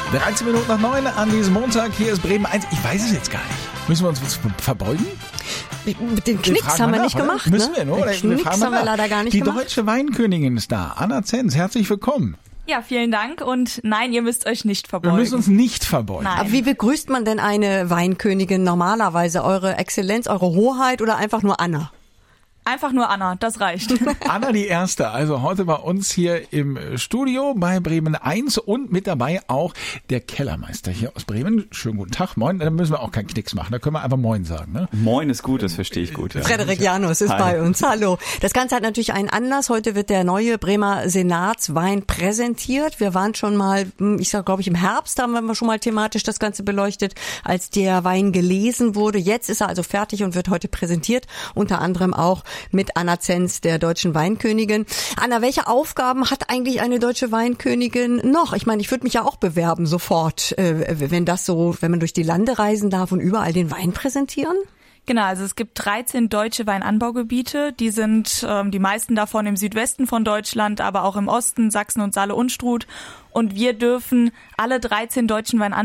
13 Minuten nach 9 an diesem Montag. Hier ist Bremen 1. Ich weiß es jetzt gar nicht. Müssen wir uns verbeugen? Mit den Knicks haben wir nicht gemacht. Müssen wir, ne? Den Knicks haben wir leider gar nicht gemacht. Die deutsche Weinkönigin ist da. Anna Zenz, herzlich willkommen. Ja, vielen Dank und nein, ihr müsst euch nicht verbeugen. Wir müssen uns nicht verbeugen. Nein. Aber wie begrüßt man denn eine Weinkönigin normalerweise? Eure Exzellenz, eure Hoheit oder einfach nur Anna? Einfach nur Anna, das reicht. Anna die Erste, also heute bei uns hier im Studio bei Bremen 1 und mit dabei auch der Kellermeister hier aus Bremen. Schönen guten Tag, moin. Da müssen wir auch keinen Knicks machen, da können wir einfach moin sagen. Ne? Moin ist gut, das verstehe ich gut. Ja. Frederik Janus ist bei uns, hallo. Das Ganze hat natürlich einen Anlass. Heute wird der neue Bremer Senatswein präsentiert. Wir waren schon mal, ich sag glaube ich im Herbst, haben wir schon mal thematisch das Ganze beleuchtet, als der Wein gelesen wurde. Jetzt ist er also fertig und wird heute präsentiert, unter anderem auch mit Anna Zenz, der deutschen Weinkönigin. Anna, welche Aufgaben hat eigentlich eine deutsche Weinkönigin noch? Ich meine, ich würde mich ja auch bewerben sofort, wenn man durch die Lande reisen darf und überall den Wein präsentieren. Genau, also es gibt 13 deutsche Weinanbaugebiete. Die sind die meisten davon im Südwesten von Deutschland, aber auch im Osten, Sachsen und Saale-Unstrut. Und wir dürfen alle 13 deutschen Weinanbaugebiete